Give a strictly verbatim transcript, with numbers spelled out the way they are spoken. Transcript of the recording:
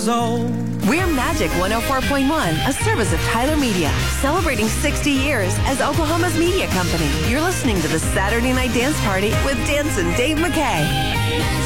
years old. We're Magic one oh four point one, a service of Tyler Media, celebrating sixty years as Oklahoma's media company. You're listening to the Saturday Night Dance Party with Dancin' Dave McKay.